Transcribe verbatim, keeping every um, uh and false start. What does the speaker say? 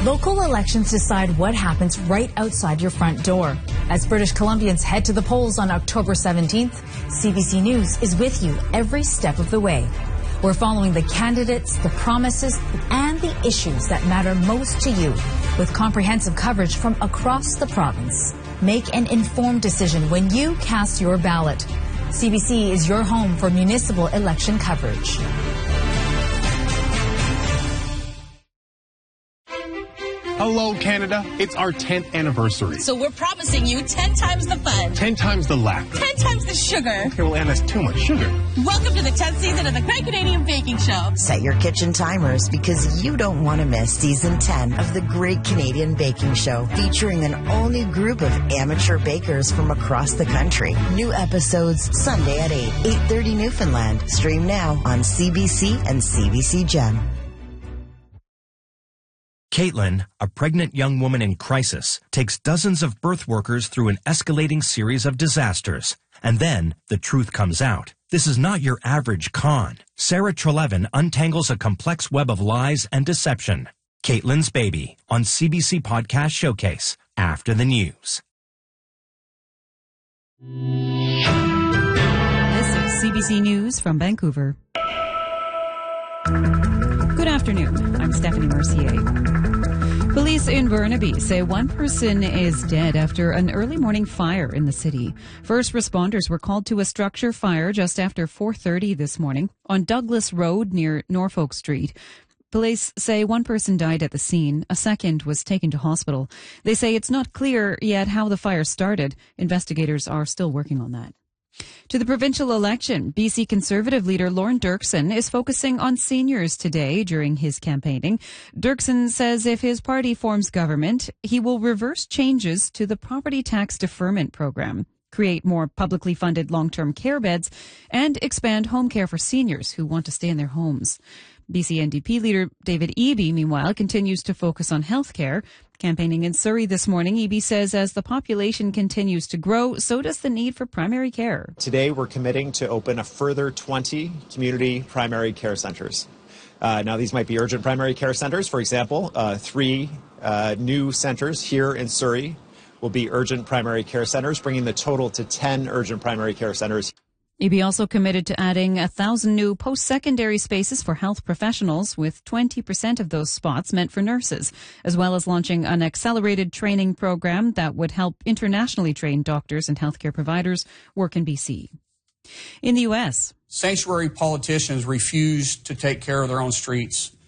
Local elections decide what happens right outside your front door. As British Columbians head to the polls on October seventeenth, C B C News is with you every step of the way. We're following the candidates, the promises, and the issues that matter most to you, with comprehensive coverage from across the province. Make an informed decision when you cast your ballot. C B C is your home for municipal election coverage. Hello, Canada. It's our tenth anniversary. So we're promising you ten times the fun. ten times the laughter. ten times the sugar. Okay, well, Anne, that's too much sugar. Welcome to the tenth season of the Great Canadian Baking Show. Set your kitchen timers because you don't want to miss season ten of the Great Canadian Baking Show, featuring an all-new group of amateur bakers from across the country. New episodes Sunday at eight, eight thirty Newfoundland. Stream now on C B C and C B C Gem. Caitlin, a pregnant young woman in crisis, takes dozens of birth workers through an escalating series of disasters. And then the truth comes out. This is not your average con. Sarah Trelevin untangles a complex web of lies and deception. Caitlin's Baby on C B C Podcast Showcase after the news. This is C B C News from Vancouver. Good afternoon. I'm Stephanie Mercier. Police in Burnaby say one person is dead after an early morning fire in the city. First responders were called to a structure fire just after four thirty this morning on Douglas Road near Norfolk Street. Police say one person died at the scene. A second was taken to hospital. They say it's not clear yet how the fire started. Investigators are still working on that. To the provincial election, B C Conservative leader Lorne Dirksen is focusing on seniors today during his campaigning. Dirksen says if his party forms government, he will reverse changes to the property tax deferment program, create more publicly funded long-term care beds, and expand home care for seniors who want to stay in their homes. B C N D P leader David Eby, meanwhile, continues to focus on health care. Campaigning in Surrey this morning, Eby says as the population continues to grow, so does the need for primary care. Today, we're committing to open a further twenty community primary care centres. Uh, now, these might be urgent primary care centres. For example, uh, three uh, new centres here in Surrey will be urgent primary care centres, bringing the total to ten urgent primary care centres. Eby also committed to adding a thousand new post-secondary spaces for health professionals, with twenty percent of those spots meant for nurses, as well as launching an accelerated training program that would help internationally trained doctors and healthcare providers work in B C. In the U S, sanctuary politicians refuse to take care of their own streets.